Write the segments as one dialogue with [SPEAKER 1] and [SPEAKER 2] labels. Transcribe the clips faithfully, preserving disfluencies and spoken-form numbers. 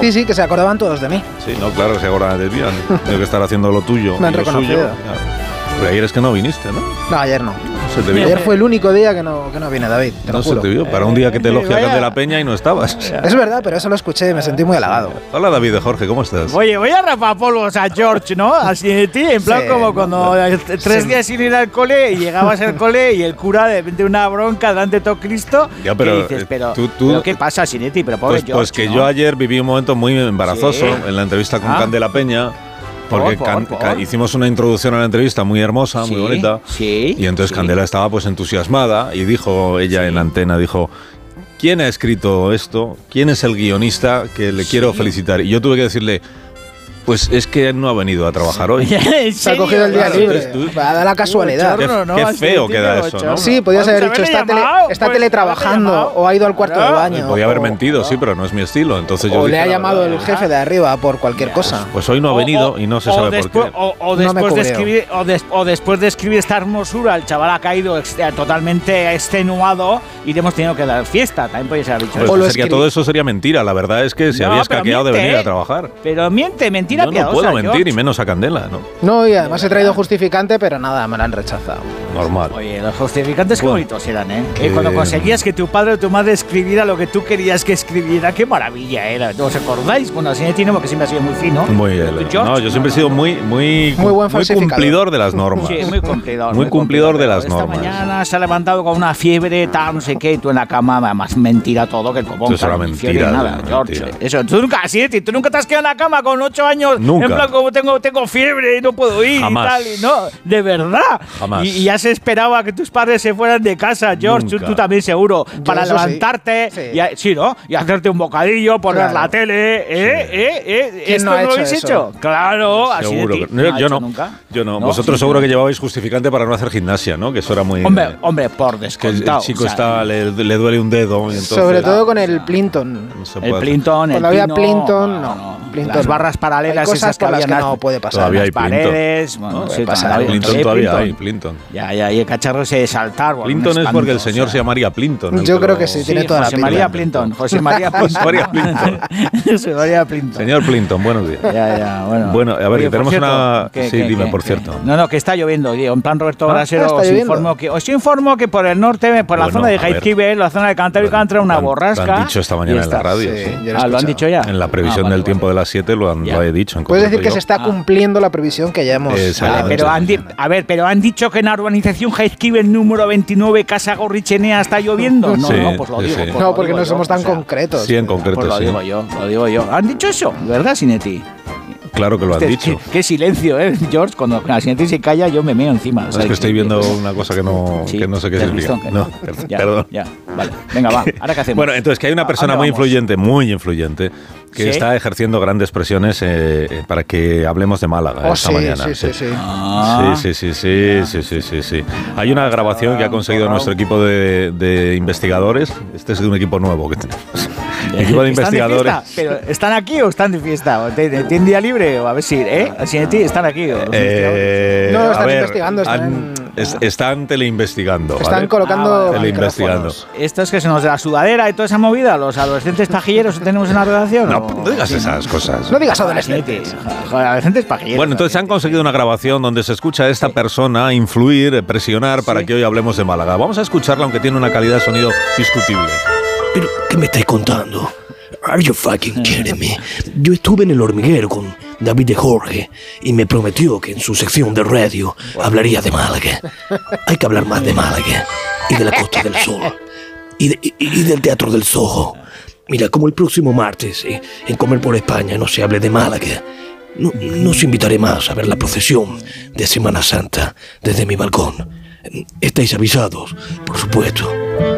[SPEAKER 1] Sí, sí, que se acordaban todos de mí.
[SPEAKER 2] Sí, no, claro que se acordaban de ti. Tengo que estar haciendo lo tuyo.
[SPEAKER 1] Me han
[SPEAKER 2] y lo
[SPEAKER 1] reconocido.
[SPEAKER 2] suyo. Pero ayer es que no viniste, ¿no?
[SPEAKER 1] No, ayer no.
[SPEAKER 2] No se te vio.
[SPEAKER 1] Ayer fue el único día que no, que no vine, David, te lo
[SPEAKER 2] No se
[SPEAKER 1] juro.
[SPEAKER 2] te vio. Para un día que te elogia
[SPEAKER 3] vaya.
[SPEAKER 2] Candela Peña y no estabas.
[SPEAKER 1] Es verdad, pero eso lo escuché y me sentí muy halagado.
[SPEAKER 2] Hola, David de Jorge, ¿cómo estás?
[SPEAKER 3] Oye, voy a rapar polvos a George, ¿no? Así de ti, en plan
[SPEAKER 1] Sí.
[SPEAKER 3] como cuando tres
[SPEAKER 1] Sí.
[SPEAKER 3] días sin ir al cole y llegabas al cole y el cura de, de una bronca delante de todo Cristo.
[SPEAKER 2] Ya, pero,
[SPEAKER 3] y dices,
[SPEAKER 2] eh,
[SPEAKER 3] pero,
[SPEAKER 2] tú- tú-
[SPEAKER 3] ¿pero ¿qué pasa, Sinetti? Pero pobre
[SPEAKER 2] Pues,
[SPEAKER 3] George,
[SPEAKER 2] pues que
[SPEAKER 3] ¿no?
[SPEAKER 2] yo ayer viví un momento muy embarazoso
[SPEAKER 3] Sí.
[SPEAKER 2] en la entrevista con
[SPEAKER 3] Ah.
[SPEAKER 2] Candela Peña. Porque
[SPEAKER 3] Por,
[SPEAKER 2] Can-
[SPEAKER 3] por,
[SPEAKER 2] Ca-
[SPEAKER 3] por.
[SPEAKER 2] hicimos una introducción a la entrevista muy hermosa, muy
[SPEAKER 3] Sí,
[SPEAKER 2] bonita.
[SPEAKER 3] sí,
[SPEAKER 2] Y entonces
[SPEAKER 3] sí.
[SPEAKER 2] Candela estaba pues entusiasmada y dijo ella en la antena, dijo, ¿quién ha escrito esto? ¿Quién es el guionista que le quiero felicitar? Y yo tuve que decirle, pues es que no ha venido a trabajar hoy.
[SPEAKER 3] ¿En
[SPEAKER 1] Se ha
[SPEAKER 3] serio?
[SPEAKER 1] cogido el día
[SPEAKER 2] Claro,
[SPEAKER 1] libre.
[SPEAKER 2] entonces tú-
[SPEAKER 1] Va a dar la casualidad.
[SPEAKER 2] Qué-
[SPEAKER 3] Bochorno, ¿no?
[SPEAKER 2] qué
[SPEAKER 3] Así
[SPEAKER 2] feo
[SPEAKER 3] de
[SPEAKER 2] queda
[SPEAKER 3] tío,
[SPEAKER 2] eso, ¿no?
[SPEAKER 3] bochorno.
[SPEAKER 1] Sí, podías
[SPEAKER 3] Pues
[SPEAKER 1] haber dicho,
[SPEAKER 3] haberle
[SPEAKER 1] está, tele,
[SPEAKER 3] llamado,
[SPEAKER 1] está
[SPEAKER 3] pues,
[SPEAKER 1] teletrabajando
[SPEAKER 3] haberle llamado.
[SPEAKER 1] o ha ido al cuarto
[SPEAKER 3] Claro.
[SPEAKER 1] de baño.
[SPEAKER 2] Podía haber
[SPEAKER 1] o-
[SPEAKER 2] mentido, sí, pero no es mi estilo. Entonces yo
[SPEAKER 1] O le
[SPEAKER 2] dije
[SPEAKER 1] ha
[SPEAKER 2] la
[SPEAKER 1] llamado
[SPEAKER 2] verdad.
[SPEAKER 1] el jefe de arriba por cualquier cosa.
[SPEAKER 2] Pues hoy no ha
[SPEAKER 3] O-
[SPEAKER 2] venido
[SPEAKER 3] o-
[SPEAKER 2] y no se
[SPEAKER 3] o
[SPEAKER 2] sabe por
[SPEAKER 3] después,
[SPEAKER 2] qué.
[SPEAKER 3] O, o
[SPEAKER 1] No me
[SPEAKER 3] después de
[SPEAKER 1] cubreo.
[SPEAKER 3] escribir, o, des- o después de escribir esta hermosura, el chaval ha caído ex- eh, totalmente extenuado y le hemos tenido que dar fiesta. También podéis haber dicho
[SPEAKER 2] Pues
[SPEAKER 3] eso.
[SPEAKER 1] O lo
[SPEAKER 2] sería,
[SPEAKER 1] escribí-
[SPEAKER 2] todo eso sería mentira. La verdad es que se
[SPEAKER 3] No,
[SPEAKER 2] había
[SPEAKER 3] pero
[SPEAKER 2] escaqueado de
[SPEAKER 3] miente,
[SPEAKER 2] venir a
[SPEAKER 3] ¿eh?
[SPEAKER 2] trabajar.
[SPEAKER 3] Pero miente, mentira
[SPEAKER 2] Yo no
[SPEAKER 3] piadosa,
[SPEAKER 2] puedo mentir,
[SPEAKER 3] George.
[SPEAKER 2] y menos a Candela, ¿no?
[SPEAKER 1] No, y además he traído justificante, pero nada, me lo han rechazado.
[SPEAKER 2] Normal.
[SPEAKER 3] Oye, los justificantes qué
[SPEAKER 2] Bueno,
[SPEAKER 3] bonitos eran, ¿eh?
[SPEAKER 2] que-
[SPEAKER 3] Eh, Cuando conseguías que tu padre o tu madre escribiera lo que tú querías que escribiera, qué maravilla era. ¿Os acordáis? Bueno, así tiene porque siempre ha sido muy fino.
[SPEAKER 2] Muy,
[SPEAKER 3] ¿Tú,
[SPEAKER 2] eh,
[SPEAKER 3] George?
[SPEAKER 2] no, yo siempre he sido muy, muy,
[SPEAKER 1] Muy buen falsificador.
[SPEAKER 2] cumplidor de las normas.
[SPEAKER 3] Sí, muy cumplidor.
[SPEAKER 2] Muy cumplidor de las
[SPEAKER 3] Esta
[SPEAKER 2] normas.
[SPEAKER 3] mañana se ha levantado con una fiebre, tal, no sé qué, y tú en la cama, más mentira todo, que el copón.
[SPEAKER 2] Eso era
[SPEAKER 3] claro, ni fiebre,
[SPEAKER 2] mentira,
[SPEAKER 3] nada,
[SPEAKER 2] era
[SPEAKER 3] George.
[SPEAKER 2] mentira.
[SPEAKER 3] Eso, tú nunca, así, tú nunca te has quedado en la cama con ocho años,
[SPEAKER 2] Nunca.
[SPEAKER 3] en plan como tengo, tengo fiebre y no puedo ir
[SPEAKER 2] Jamás.
[SPEAKER 3] y tal, y no, de verdad.
[SPEAKER 2] Jamás.
[SPEAKER 3] Y, y ya se esperaba que tus padres se fueran de casa, George, tú,
[SPEAKER 2] Nunca.
[SPEAKER 3] tú también seguro, para
[SPEAKER 1] eso sí.
[SPEAKER 3] levantarte,
[SPEAKER 1] Sí.
[SPEAKER 3] y, a- sí, ¿no? Y hacerte un bocadillo, poner
[SPEAKER 1] Claro.
[SPEAKER 3] la tele, ¿eh? ¿Eh? ¿Eh?
[SPEAKER 1] ¿Quién
[SPEAKER 3] ¿Esto
[SPEAKER 1] no ha
[SPEAKER 3] lo
[SPEAKER 1] hecho
[SPEAKER 3] habéis
[SPEAKER 1] eso?
[SPEAKER 3] hecho? Claro, así de
[SPEAKER 2] Seguro
[SPEAKER 3] ti.
[SPEAKER 2] que- yo,
[SPEAKER 3] ha
[SPEAKER 2] yo
[SPEAKER 3] hecho
[SPEAKER 2] no.
[SPEAKER 3] nunca.
[SPEAKER 2] Yo no.
[SPEAKER 3] No,
[SPEAKER 2] Vosotros
[SPEAKER 3] sí,
[SPEAKER 2] seguro
[SPEAKER 3] no.
[SPEAKER 2] que llevabais justificante para no hacer gimnasia, ¿no? Que eso era muy.
[SPEAKER 3] Hombre, hombre, por
[SPEAKER 2] que el
[SPEAKER 3] descontado.
[SPEAKER 2] chico
[SPEAKER 3] o sea,
[SPEAKER 2] está, le, le duele un dedo. Y entonces,
[SPEAKER 1] Sobre todo con el Plinton.
[SPEAKER 2] no se
[SPEAKER 3] El
[SPEAKER 2] puede hacer.
[SPEAKER 3] Plinton, el
[SPEAKER 1] Cuando había
[SPEAKER 3] pino,
[SPEAKER 1] Plinton, no. Plinton
[SPEAKER 3] Las
[SPEAKER 1] no.
[SPEAKER 3] barras paralelas
[SPEAKER 1] Hay cosas
[SPEAKER 3] esas que
[SPEAKER 1] por las
[SPEAKER 3] habían
[SPEAKER 1] que no
[SPEAKER 3] las-
[SPEAKER 1] puede pasar.
[SPEAKER 2] Todavía hay
[SPEAKER 3] las
[SPEAKER 2] Plinton.
[SPEAKER 3] paredes, bueno,
[SPEAKER 1] No,
[SPEAKER 3] sí,
[SPEAKER 1] puede pasar.
[SPEAKER 3] todavía-
[SPEAKER 2] Plinton
[SPEAKER 3] todavía
[SPEAKER 2] todavía
[SPEAKER 3] Plinton.
[SPEAKER 2] hay, Plinton.
[SPEAKER 3] Ya, ya, y el cacharro ese de saltar. bueno,
[SPEAKER 2] Plinton
[SPEAKER 3] un
[SPEAKER 2] es porque el
[SPEAKER 3] espanto,
[SPEAKER 2] señor
[SPEAKER 3] o
[SPEAKER 2] se
[SPEAKER 3] sea.
[SPEAKER 2] llamaría Plinton.
[SPEAKER 1] Yo
[SPEAKER 2] ¿no?
[SPEAKER 1] creo que
[SPEAKER 2] Pero-
[SPEAKER 1] sí, tiene
[SPEAKER 3] Sí,
[SPEAKER 1] toda la
[SPEAKER 3] José
[SPEAKER 1] pinta.
[SPEAKER 3] María Plinton. José María
[SPEAKER 2] José María
[SPEAKER 3] Plinton. José María Plinton.
[SPEAKER 2] Señor Plinton, buenos días.
[SPEAKER 3] Ya, ya, bueno.
[SPEAKER 2] Bueno, a ver,
[SPEAKER 3] Oye,
[SPEAKER 2] que tenemos
[SPEAKER 3] por cierto,
[SPEAKER 2] una-
[SPEAKER 3] ¿qué,
[SPEAKER 2] sí,
[SPEAKER 3] qué,
[SPEAKER 2] dime,
[SPEAKER 3] qué,
[SPEAKER 2] por
[SPEAKER 3] qué?
[SPEAKER 2] cierto.
[SPEAKER 3] No, no, que está lloviendo, tío. En plan Roberto
[SPEAKER 1] Ah,
[SPEAKER 3] Brasero,
[SPEAKER 1] está
[SPEAKER 3] os
[SPEAKER 1] lloviendo.
[SPEAKER 3] informo, que, os informo que por el norte, por la
[SPEAKER 2] Bueno,
[SPEAKER 3] zona de
[SPEAKER 2] a ver.
[SPEAKER 3] Jaizkibel, la zona de Cantabria,
[SPEAKER 2] Lo han-
[SPEAKER 3] entra una
[SPEAKER 2] lo han-
[SPEAKER 3] borrasca.
[SPEAKER 2] Lo han dicho esta mañana
[SPEAKER 3] y
[SPEAKER 2] en la
[SPEAKER 3] está-
[SPEAKER 2] radio.
[SPEAKER 1] Sí,
[SPEAKER 2] sí.
[SPEAKER 1] yo lo he
[SPEAKER 3] Ah, ¿lo han
[SPEAKER 1] escuchado.
[SPEAKER 3] dicho ya?
[SPEAKER 2] En la previsión
[SPEAKER 3] Ah, vale,
[SPEAKER 2] del
[SPEAKER 3] vale.
[SPEAKER 2] tiempo de las siete lo, han,
[SPEAKER 3] Ya.
[SPEAKER 2] lo he dicho. en
[SPEAKER 1] Puedes decir
[SPEAKER 2] concreto
[SPEAKER 1] que
[SPEAKER 2] yo.
[SPEAKER 1] se está
[SPEAKER 3] Ah.
[SPEAKER 1] cumpliendo la previsión que ya hemos.
[SPEAKER 2] Exacto.
[SPEAKER 3] Vale,
[SPEAKER 1] dado
[SPEAKER 3] pero
[SPEAKER 1] esta
[SPEAKER 3] han di-
[SPEAKER 1] mañana.
[SPEAKER 3] a ver, pero han dicho que en la urbanización Jaizkibel número veintinueve, Casa Gorrichenea, está lloviendo. No,
[SPEAKER 2] Sí,
[SPEAKER 3] no, pues lo
[SPEAKER 2] sí,
[SPEAKER 3] digo.
[SPEAKER 2] sí.
[SPEAKER 3] pues
[SPEAKER 1] No,
[SPEAKER 3] lo
[SPEAKER 1] porque
[SPEAKER 3] digo
[SPEAKER 1] no
[SPEAKER 3] yo,
[SPEAKER 1] somos tan
[SPEAKER 3] o sea,
[SPEAKER 1] concretos.
[SPEAKER 2] Sí, en concreto,
[SPEAKER 3] Pues lo
[SPEAKER 2] sí.
[SPEAKER 3] digo yo, lo digo yo. ¿Han dicho eso? ¿Verdad, Sinetti?
[SPEAKER 2] Claro que lo han
[SPEAKER 3] Qué-
[SPEAKER 2] dicho.
[SPEAKER 3] Qué, qué silencio, ¿eh, George? Cuando la Sinetti se calla, yo me meo encima.
[SPEAKER 2] Es que estoy viendo una cosa que no,
[SPEAKER 3] Sí,
[SPEAKER 2] que no sé qué
[SPEAKER 3] del
[SPEAKER 2] significa.
[SPEAKER 3] listón, que
[SPEAKER 2] No,
[SPEAKER 3] no. Ya,
[SPEAKER 2] perdón.
[SPEAKER 3] Ya, vale. Venga, va. ¿Ahora qué hacemos?
[SPEAKER 2] Bueno, entonces que hay una
[SPEAKER 3] ¿A
[SPEAKER 2] persona
[SPEAKER 3] dónde
[SPEAKER 2] muy
[SPEAKER 3] vamos?
[SPEAKER 2] influyente, muy influyente, que
[SPEAKER 3] ¿Sí?
[SPEAKER 2] está ejerciendo grandes presiones eh, eh, para que hablemos de Málaga
[SPEAKER 1] Oh,
[SPEAKER 2] esta
[SPEAKER 1] sí,
[SPEAKER 2] mañana.
[SPEAKER 1] sí, sí, sí.
[SPEAKER 3] Ah,
[SPEAKER 2] Sí, sí, sí, sí, sí, sí, sí, sí. Hay una grabación que ha conseguido nuestro equipo de, de investigadores. Este es de un equipo nuevo que tenemos. Equipo de
[SPEAKER 3] ¿Están
[SPEAKER 2] investigadores.
[SPEAKER 3] fiesta? ¿Pero están aquí o están de fiesta? ¿O te- te- ¿Tienen día libre? O a ver si, ¿eh? Sinetti, ¿están aquí? ¿O los
[SPEAKER 2] Eh,
[SPEAKER 1] No,
[SPEAKER 2] a
[SPEAKER 1] están
[SPEAKER 2] ver,
[SPEAKER 1] investigando, están
[SPEAKER 2] han-
[SPEAKER 1] en-
[SPEAKER 2] es- están teleinvestigando.
[SPEAKER 1] Están
[SPEAKER 2] ¿vale?
[SPEAKER 1] colocando.
[SPEAKER 3] Ah, vale.
[SPEAKER 2] Teleinvestigando.
[SPEAKER 1] micrófonos.
[SPEAKER 3] ¿Estos que se nos de la sudadera y toda esa movida? ¿Los adolescentes pajilleros que tenemos en la redacción?
[SPEAKER 2] No,
[SPEAKER 3] ¿O-
[SPEAKER 2] no digas esas cosas.
[SPEAKER 1] No digas
[SPEAKER 3] Joder,
[SPEAKER 1] adolescentes.
[SPEAKER 3] Sinetti, joder, adolescentes pajilleros.
[SPEAKER 2] Bueno, entonces han conseguido una grabación donde se escucha a esta persona influir, eh, presionar para
[SPEAKER 3] Sí.
[SPEAKER 2] que hoy hablemos de Málaga. Vamos a escucharla, aunque tiene una calidad de sonido discutible.
[SPEAKER 4] ¿Pero qué me estáis contando? Are you fucking kidding me? Yo estuve en El Hormiguero con David de Jorge y me prometió que en su sección de radio hablaría de Málaga. Hay que hablar más de Málaga y de la Costa del Sol y, de- y- y del Teatro del Soho. Mira, como el próximo martes eh, en Comer por España no se hable de Málaga, no, no os invitaré más a ver la procesión de Semana Santa desde mi balcón. Estáis avisados, por supuesto.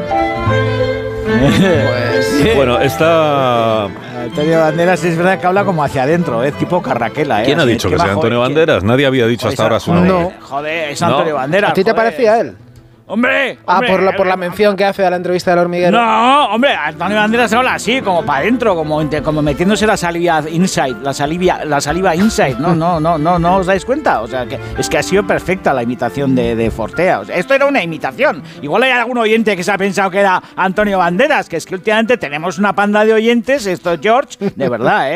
[SPEAKER 1] Pues.
[SPEAKER 2] Bueno, esta...
[SPEAKER 3] Antonio Banderas es verdad que habla como hacia adentro, ¿eh? Tipo Carraquela, ¿eh?
[SPEAKER 2] ¿Quién ha
[SPEAKER 3] Así,
[SPEAKER 2] dicho
[SPEAKER 3] qué
[SPEAKER 2] que sea
[SPEAKER 3] bajo,
[SPEAKER 2] Antonio
[SPEAKER 3] ¿eh?
[SPEAKER 2] Banderas? Nadie había dicho hasta
[SPEAKER 3] Joder,
[SPEAKER 2] ahora su
[SPEAKER 3] joder,
[SPEAKER 2] nombre.
[SPEAKER 1] No.
[SPEAKER 3] Joder, es
[SPEAKER 2] No.
[SPEAKER 3] Antonio Banderas.
[SPEAKER 1] ¿A ti te
[SPEAKER 3] joder.
[SPEAKER 1] parecía él?
[SPEAKER 3] ¡Hombre!
[SPEAKER 1] Ah,
[SPEAKER 3] hombre,
[SPEAKER 1] por la, por la
[SPEAKER 3] eh,
[SPEAKER 1] mención que hace a la entrevista del hormiguero.
[SPEAKER 3] No, hombre, Antonio Banderas habla así, como para adentro, como, inte- como metiéndose la saliva inside, la saliva, la saliva inside. No, no, no, no, no os dais cuenta. O sea, que es que ha sido perfecta la imitación de, de Fortea. O sea, esto era una imitación. Igual hay algún oyente que se ha pensado que era Antonio Banderas, que es que últimamente tenemos una panda de oyentes, esto es George, de verdad, ¿eh?